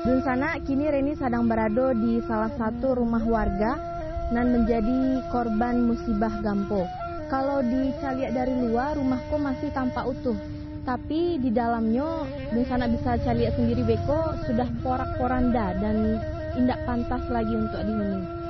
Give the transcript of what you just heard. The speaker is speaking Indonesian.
Dun sana kini Reni sedang berada di salah satu rumah warga dan menjadi korban musibah gampo. Kalau dicaliak dari luar, rumahku masih tampak utuh. Tapi di dalamnya, Dun sana bisa caliak sendiri beko, sudah porak-poranda dan indak pantas lagi untuk dihuni.